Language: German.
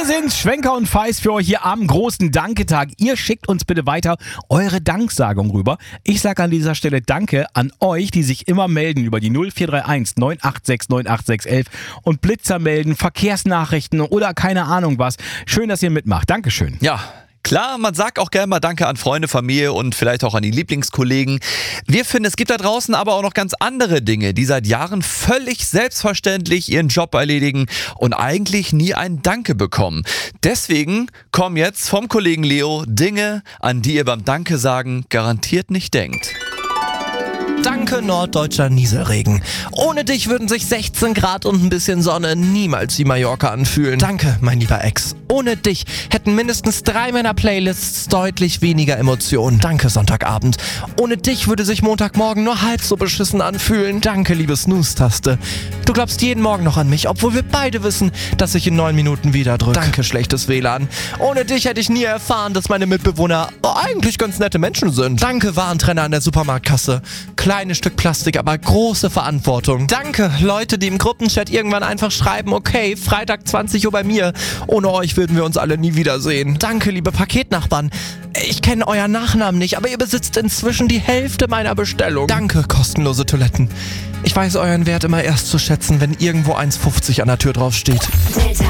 sind's, Schwenker und Feist für euch hier am großen Danketag. Ihr schickt uns bitte weiter eure Danksagung rüber. Ich sage an dieser Stelle Danke an euch, die sich immer melden über die 0431 986 98611 und Blitzer melden, Verkehrsnachrichten oder keine Ahnung was. Schön, dass ihr mitmacht. Dankeschön. Ja. Klar, man sagt auch gerne mal Danke an Freunde, Familie und vielleicht auch an die Lieblingskollegen. Wir finden, es gibt da draußen aber auch noch ganz andere Dinge, die seit Jahren völlig selbstverständlich ihren Job erledigen und eigentlich nie ein Danke bekommen. Deswegen kommen jetzt vom Kollegen Leo Dinge, an die ihr beim Danke sagen garantiert nicht denkt. Danke, norddeutscher Nieselregen. Ohne dich würden sich 16 Grad und ein bisschen Sonne niemals wie Mallorca anfühlen. Danke, mein lieber Ex. Ohne dich hätten mindestens 3 meiner Playlists deutlich weniger Emotionen. Danke, Sonntagabend. Ohne dich würde sich Montagmorgen nur halb so beschissen anfühlen. Danke, liebe Snooze-Taste. Du glaubst jeden Morgen noch an mich, obwohl wir beide wissen, dass ich in 9 Minuten wieder drücke. Danke, schlechtes WLAN. Ohne dich hätte ich nie erfahren, dass meine Mitbewohner eigentlich ganz nette Menschen sind. Danke, Warentrenner an der Supermarktkasse. Kleines Stück Plastik, aber große Verantwortung. Danke, Leute, die im Gruppenchat irgendwann einfach schreiben, okay, Freitag 20 Uhr bei mir. Ohne euch würden wir uns alle nie wiedersehen. Danke, liebe Paketnachbarn. Ich kenne euren Nachnamen nicht, aber ihr besitzt inzwischen die Hälfte meiner Bestellung. Danke, kostenlose Toiletten. Ich weiß euren Wert immer erst zu schätzen, wenn irgendwo 1,50 an der Tür draufsteht.